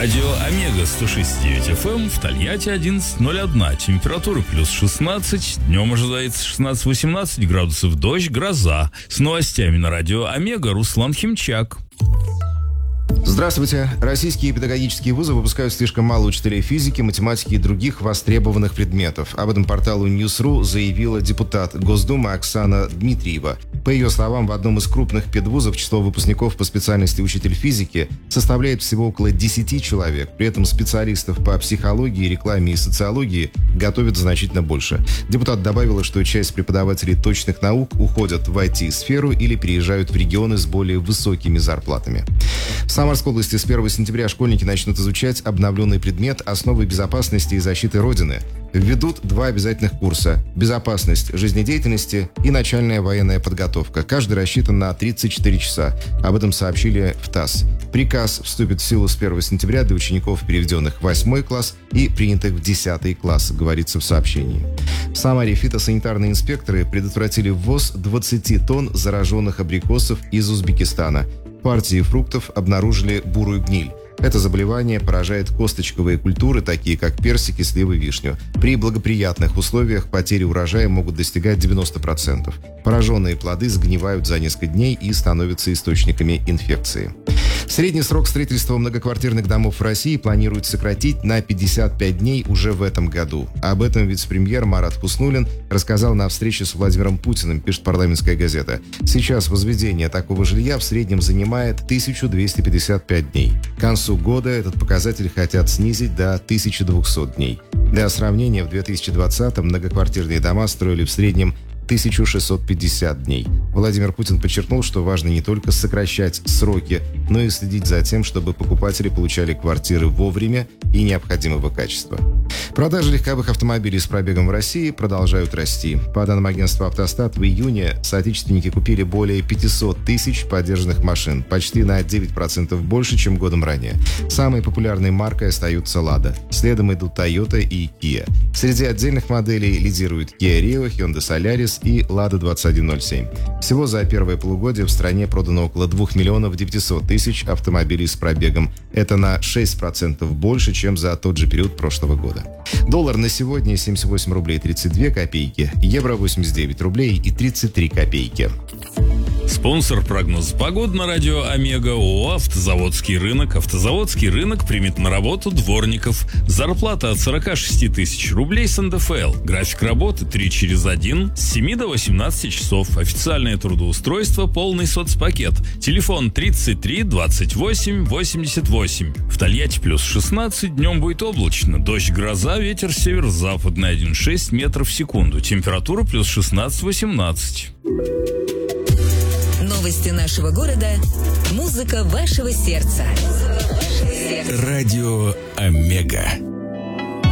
Радио Омега 106.9 FM в Тольятти 11.01. Температура плюс 16. Днем ожидается 16-18 градусов. Дождь, гроза. С новостями на радио Омега Руслан Химчак. Здравствуйте. Российские педагогические вузы выпускают слишком мало учителей физики, математики и других востребованных предметов. Об этом порталу News.ru заявила депутат Госдумы Оксана Дмитриева. По ее словам, в одном из крупных педвузов число выпускников по специальности учитель физики составляет всего около 10 человек. При этом специалистов по психологии, рекламе и социологии готовят значительно больше. Депутат добавила, что часть преподавателей точных наук уходят в IT-сферу или переезжают в регионы с более высокими зарплатами. В Самарской области с 1 сентября школьники начнут изучать обновленный предмет «Основы безопасности и защиты Родины». Введут 2 обязательных курса – «Безопасность жизнедеятельности» и «Начальная военная подготовка». Каждый рассчитан на 34 часа. Об этом сообщили в ТАСС. Приказ вступит в силу с 1 сентября для учеников, переведенных в 8 класс и принятых в 10 класс, говорится в сообщении. В Самаре фитосанитарные инспекторы предотвратили ввоз 20 тонн зараженных абрикосов из Узбекистана. Партии фруктов обнаружили бурую гниль. Это заболевание поражает косточковые культуры, такие как персики, сливы, вишню. При благоприятных условиях потери урожая могут достигать 90%. Пораженные плоды сгнивают за несколько дней и становятся источниками инфекции. Средний срок строительства многоквартирных домов в России планируют сократить на 55 дней уже в этом году. Об этом вице-премьер Марат Хуснуллин рассказал на встрече с Владимиром Путиным, пишет «Парламентская газета». Сейчас возведение такого жилья в среднем занимает 1255 дней. К концу года этот показатель хотят снизить до 1200 дней. Для сравнения, в 2020-м многоквартирные дома строили в среднем 1650 дней. Владимир Путин подчеркнул, что важно не только сокращать сроки, но и следить за тем, чтобы покупатели получали квартиры вовремя и необходимого качества. Продажи легковых автомобилей с пробегом в России продолжают расти. По данным агентства «Автостат», в июне соотечественники купили более 500 тысяч подержанных машин, почти на 9% больше, чем годом ранее. Самой популярной маркой остаются «Лада». Следом идут Toyota и Kia. Среди отдельных моделей лидируют Kia Rio, Hyundai Solaris и Lada 2107. Всего за первое полугодие в стране продано около 2 миллионов 900 тысяч автомобилей с пробегом. Это на 6% больше, чем за тот же период прошлого года. Доллар на сегодня 78 рублей 32 копейки, евро 89 рублей и 33 копейки. Спонсор прогноза погоды на радио Омега ООО «Автозаводский рынок». Автозаводский рынок примет на работу дворников. Зарплата от 46 тысяч рублей с НДФЛ. График работы 3/1 с 7 до 18 часов. Официальное трудоустройство, полный соцпакет. Телефон 33 28 88. В Тольятти плюс 16, днем будет облачно. Дождь, гроза, ветер северо-западный 1,6 метров в секунду. Температура плюс 16-18. Новости нашего города. Музыка вашего сердца. Радио Омега.